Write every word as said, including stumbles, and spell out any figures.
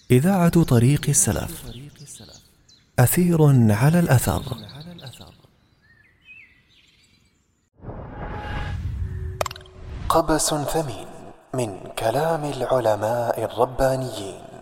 إذاعة طريق السلف. أثير على الأثر. قبس ثمين من كلام العلماء الربانيين.